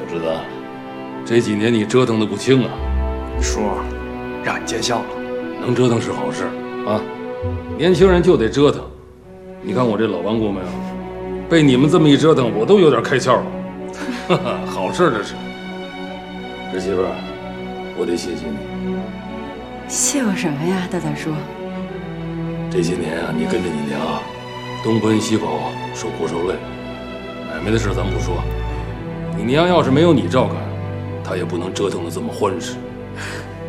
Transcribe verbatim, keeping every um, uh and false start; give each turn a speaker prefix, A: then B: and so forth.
A: 侄子，这几年你折腾的不轻啊。
B: 叔，让你见笑了。
A: 能折腾是好事啊，年轻人就得折腾。你看我这老顽固没有？被你们这么一折腾，我都有点开窍了。哈哈，好事这是。侄媳妇儿，我得谢谢你。
C: 谢我什么呀，大大叔？
A: 这些年啊，你跟着你娘，东奔西跑，受苦受累。买卖的事咱不说，你娘要是没有你照看，她也不能折腾的这么欢实。